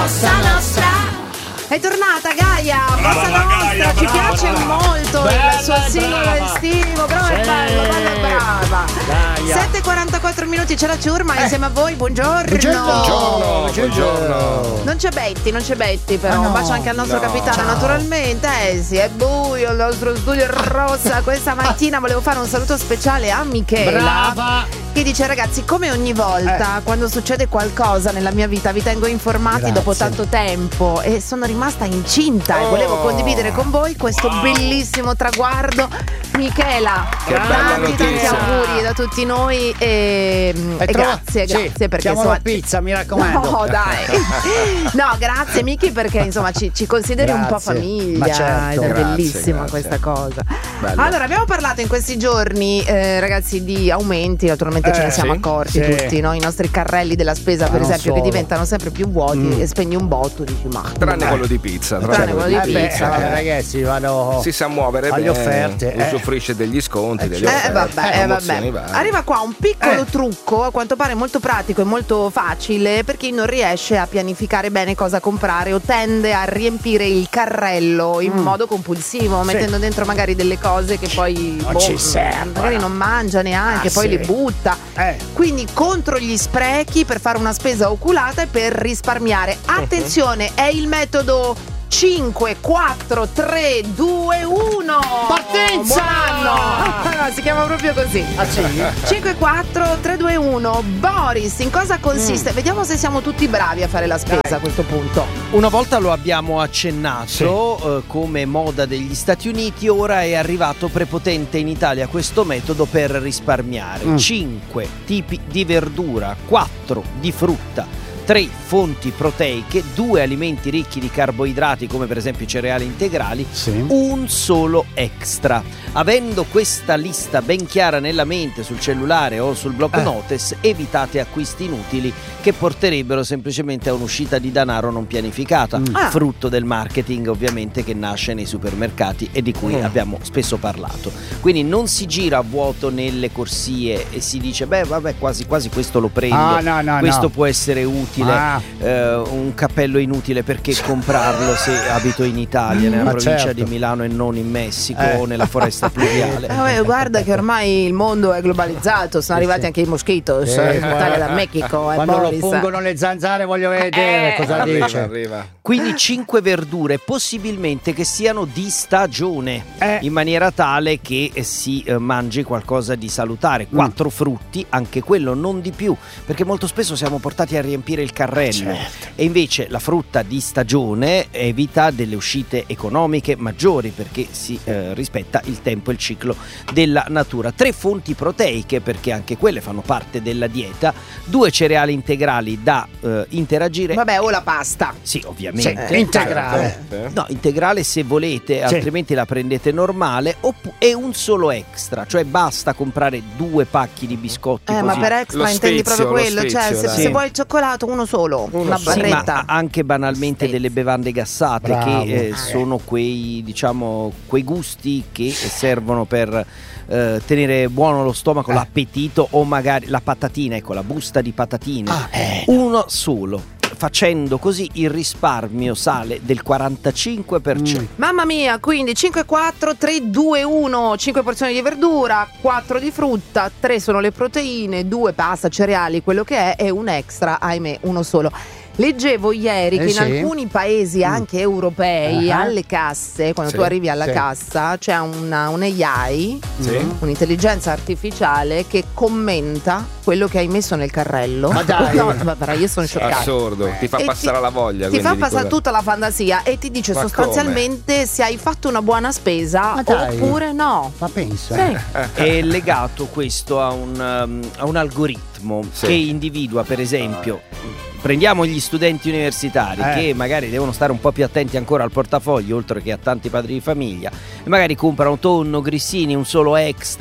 Bossa Nostra. È tornata Gaia, Bossa Nostra, ci piace molto il suo singolo estivo, però è bello, brava. 7:44 minuti, c'è la ciurma insieme a voi, buongiorno. Buongiorno. Non c'è Betti però, un bacio anche al nostro capitano, naturalmente. Sì, è buio, il nostro studio è rossa. Questa mattina volevo fare un saluto speciale a Michela. Brava. Che dice: ragazzi, come ogni volta quando succede qualcosa nella mia vita vi tengo informati dopo tanto tempo, e sono rimasta incinta e volevo condividere con voi questo bellissimo traguardo. Michela, tanti auguri da tutti noi e grazie perché siamo la pizza, mi raccomando. No dai. No, grazie Miki, perché insomma ci consideri un po' famiglia. Certo. Ed è bellissima questa cosa. Bello. Allora, abbiamo parlato in questi giorni ragazzi di aumenti, naturalmente ce ne siamo accorti tutti, no? I nostri carrelli della spesa per esempio che diventano sempre più vuoti e spegni un botto, dici ma tranne quello di pizza, ragazzi, vado, si sa muovere alle bene, offerte, usufruisce degli sconti, delle offerte, vabbè. Arriva qua un piccolo trucco, a quanto pare molto pratico e molto facile per chi non riesce a pianificare bene cosa comprare o tende a riempire il carrello in modo compulsivo, mettendo dentro magari delle cose che poi non ci servono, magari non mangia neanche, poi le butta. Quindi contro gli sprechi, per fare una spesa oculata e per risparmiare. Attenzione, è il metodo 5, 4, 3, 2, 1. Partenza! Buon anno! Si chiama proprio così. 5, 4, 3, 2, 1. Boris, in cosa consiste? Vediamo se siamo tutti bravi a fare la spesa a questo punto. Una volta lo abbiamo accennato come moda degli Stati Uniti, ora è arrivato prepotente in Italia questo metodo per risparmiare. 5 tipi di verdura, 4 di frutta, 3 fonti proteiche, 2 alimenti ricchi di carboidrati come per esempio i cereali integrali, un solo extra. Avendo questa lista ben chiara nella mente, sul cellulare o sul block notes, evitate acquisti inutili che porterebbero semplicemente a un'uscita di denaro non pianificata, frutto del marketing ovviamente che nasce nei supermercati e di cui abbiamo spesso parlato. Quindi non si gira a vuoto nelle corsie e si dice quasi questo lo prendo, questo può essere utile. Un cappello inutile, perché comprarlo se abito in Italia, nella provincia di Milano e non in Messico o nella foresta pluviale. Guarda che ormai il mondo è globalizzato, sono arrivati anche i moschitos da Mexico. Quando lo pungono le zanzare voglio vedere cosa dice. Arriva. Quindi 5 verdure, possibilmente che siano di stagione, in maniera tale che si mangi qualcosa di salutare. 4 frutti, anche quello non di più, perché molto spesso siamo portati a riempire il carrello, e invece la frutta di stagione evita delle uscite economiche maggiori, perché si rispetta il tempo e il ciclo della natura. 3 fonti proteiche, perché anche quelle fanno parte della dieta. 2 cereali integrali da interagire. O la pasta. Sì, ovviamente. Integrale. No, integrale se volete, altrimenti la prendete normale, e un solo extra, cioè basta comprare 2 pacchi di biscotti così. Ma per extra intendi proprio quello, cioè se vuoi il cioccolato uno solo, una barretta. Ma anche banalmente delle bevande gassate, che sono quei gusti che servono per tenere buono lo stomaco, l'appetito, o magari la patatina, ecco, la busta di patatine, uno solo. Facendo così il risparmio sale del 45%. Mamma mia, quindi 5, 4, 3, 2, 1. 5 porzioni di verdura, 4 di frutta, 3 sono le proteine, 2 pasta, cereali, quello che è, e un extra, ahimè, uno solo. Leggevo ieri che in alcuni paesi anche europei alle casse, quando tu arrivi alla cassa, c'è un AI, un'intelligenza artificiale che commenta quello che hai messo nel carrello. Ma dai, io sono scioccata. Assurdo, ti fa passare la voglia. Ti fa passare tutta la fantasia e ti dice sostanzialmente se hai fatto una buona spesa oppure no. Ma pensa. È legato questo a un algoritmo che individua, per esempio, prendiamo gli studenti universitari che magari devono stare un po' più attenti ancora al portafoglio, oltre che a tanti padri di famiglia, e magari comprano tonno, grissini, un solo extra,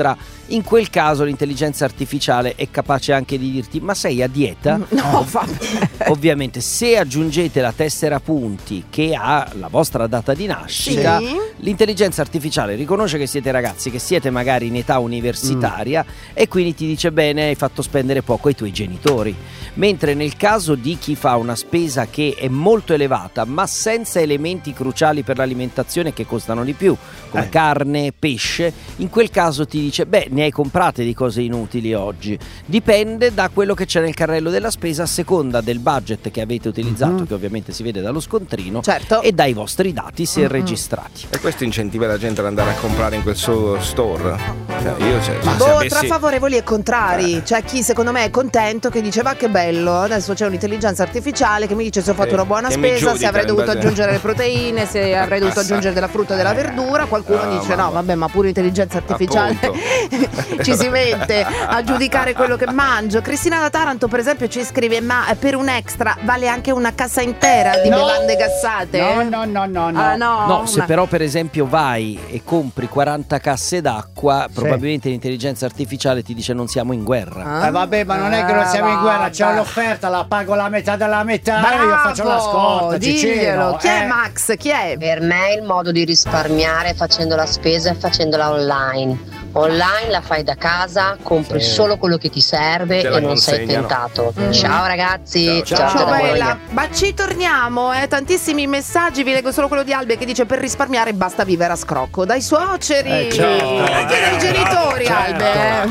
in quel caso l'intelligenza artificiale è capace anche di dirti: ma sei a dieta? No, Ovviamente se aggiungete la tessera punti che ha la vostra data di nascita, sì, l'intelligenza artificiale riconosce che siete ragazzi, che siete magari in età universitaria e quindi ti dice: bene, hai fatto spendere poco ai tuoi genitori. Mentre nel caso di chi fa una spesa che è molto elevata ma senza elementi cruciali per l'alimentazione che costano di più, come carne, pesce, in quel caso ti dice: beh, ne hai comprate di cose inutili oggi. Dipende da quello che c'è nel carrello della spesa, a seconda del budget che avete utilizzato, che ovviamente si vede dallo scontrino, certo, e dai vostri dati se registrati. E questo incentiva la gente ad andare a comprare in quel suo store? Io tra favorevoli e contrari. C'è chi secondo me è contento, che dice: va che bello, adesso c'è un'intelligenza artificiale che mi dice se ho fatto una buona spesa, se avrei dovuto aggiungere le proteine, se avrei dovuto aggiungere della frutta e della verdura. Qualcuno dice: no vabbè, ma pure l'intelligenza artificiale ci si mette a giudicare quello che mangio. Cristina da Taranto per esempio ci scrive: ma per un extra vale anche una cassa intera di bevande gassate? No. Se però per esempio vai e compri 40 casse d'acqua, probabilmente l'intelligenza artificiale ti dice: non siamo in guerra. Vabbè, ma non è che non siamo in guerra, c'è l'offerta, la pago la metà della metà. Bravo, io faccio la scorta, diglielo. Chi è Max? Chi è? Per me è il modo di risparmiare facendo la spesa e facendola online. Online la fai da casa, compri solo quello che ti serve e non sei tentato. Ciao ragazzi, ciao da bella. Ma ci torniamo, tantissimi messaggi, vi leggo solo quello di Albe che dice: per risparmiare basta vivere a scrocco dai suoceri, anche dai genitori, Albe.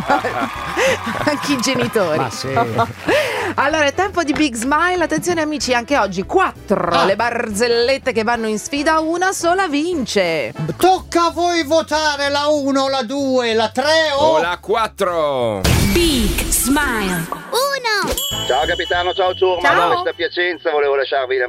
Anche i genitori. Ma sì. Allora è tempo di Big Smile, attenzione amici, anche oggi 4 le barzellette che vanno in sfida, una sola vince. Tocca a voi votare la 1, la 2, la 3 o la 4. Big Smile. 1. Ciao capitano, ciao Ciurma, Ciao. da Piacenza volevo lasciarvi